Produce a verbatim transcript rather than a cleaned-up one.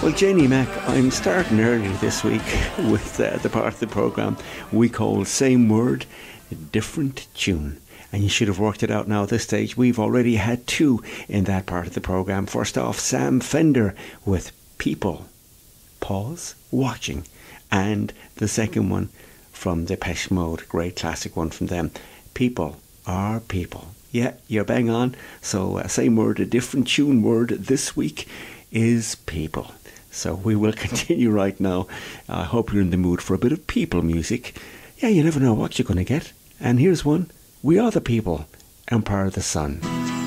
Well, Jenny Mac, I'm starting early this week with uh, the part of the programme we call Same Word, Different Tune. And you should have worked it out now at this stage. We've already had two in that part of the programme. First off, Sam Fender with People, Pause, Watching. And the second one from Depeche Mode, great classic one from them, People Are People. Yeah, you're bang on. So uh, same word, a different tune word this week is people. So we will continue right now. I hope you're in the mood for a bit of people music. Yeah, you never know what you're going to get. And here's one. We Are the People, Empire of the Sun.